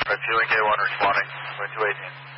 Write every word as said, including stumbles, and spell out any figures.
Alpha, T-Link A one responding, going two eighteen.